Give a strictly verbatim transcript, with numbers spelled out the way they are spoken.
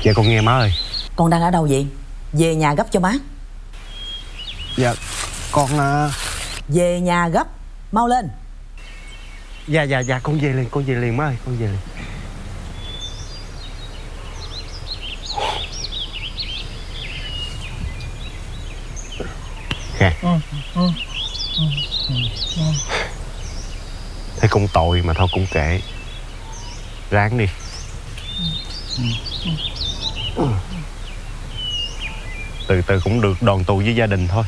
Dạ con nghe má ơi. Con đang ở đâu vậy? Về nhà gấp cho má. Dạ con uh... Về nhà gấp, mau lên. Dạ dạ dạ con về liền, con về liền má ơi, con về liền. Kha, thấy cũng tội mà thôi cũng kệ, ráng đi. Từ từ cũng được đoàn tụ với gia đình thôi.